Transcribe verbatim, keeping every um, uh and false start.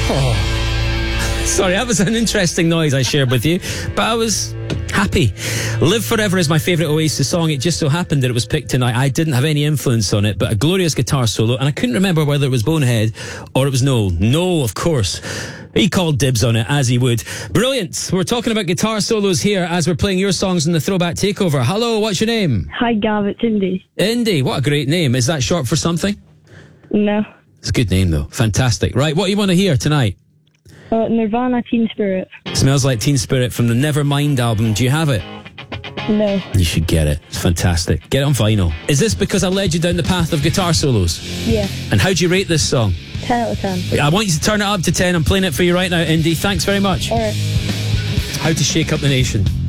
Oh. Sorry, that was an interesting noise I shared with you, but I was happy. Live Forever is my favourite Oasis song. It just so happened that it was picked tonight. I didn't have any influence on it, but a glorious guitar solo, and I couldn't remember whether it was Bonehead or it was Noel. No, of course. He called dibs on it, as he would. Brilliant. We're talking about guitar solos here as we're playing your songs in the Throwback Takeover. Hello, what's your name? Hi, Gav, it's Indy. Indy, what a great name. Is that short for something? No. It's a good name, though. Fantastic. Right, what do you want to hear tonight? Uh, Nirvana, Teen Spirit. Smells Like Teen Spirit from the Nevermind album. Do you have it? No. You should get it. It's fantastic. Get it on vinyl. Is this because I led you down the path of guitar solos? Yeah. And how do you rate this song? ten out of ten. I want you to turn it up to ten. I'm playing it for you right now, Indy. Thanks very much. All right. How to Shake Up the Nation.